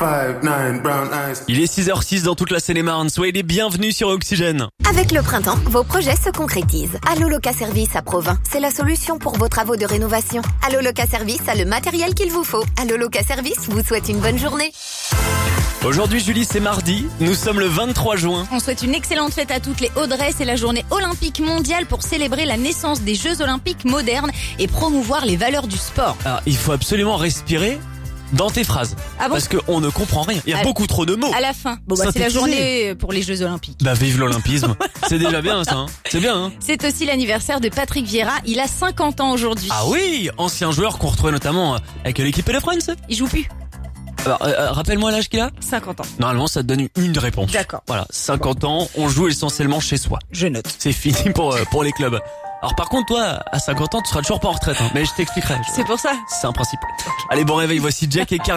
5'9", brown eyes. Il est 6h06 dans toute la Seine-et-Marne. Soyez les bienvenus sur Oxygène. Avec le printemps, vos projets se concrétisent. Allo Loca Service à Provins, c'est la solution pour vos travaux de rénovation. Allo Loca Service a le matériel qu'il vous faut. Allo Loca Service vous souhaite une bonne journée. Aujourd'hui, Julie, c'est mardi. Nous sommes le 23 juin. On souhaite une excellente fête à toutes les Audrey. C'est la journée olympique mondiale pour célébrer la naissance des Jeux olympiques modernes et promouvoir les valeurs du sport. Alors, il faut absolument respirer dans tes phrases. Ah bon? Parce qu'on ne comprend rien. Il y a beaucoup trop de mots. À la fin. Bon, c'est la Synthétisé. journée pour les Jeux olympiques. Bah, vive l'olympisme. C'est déjà bien, ça. Hein. C'est bien, hein. C'est aussi l'anniversaire de Patrick Vieira. Il a 50 ans aujourd'hui. Ah oui, ancien joueur qu'on retrouvait notamment avec l'équipe de France. Il joue plus. Alors, rappelle-moi l'âge qu'il a. 50 ans. Normalement, ça te donne une réponse. D'accord. Voilà, 50 ans, on joue essentiellement chez soi. Je note. C'est fini pour les clubs. Alors par contre, toi, à 50 ans, tu seras toujours pas en retraite. Hein. Mais je t'expliquerai. C'est pour ça. C'est un principe. Allez, bon réveil, voici Jack et Carl.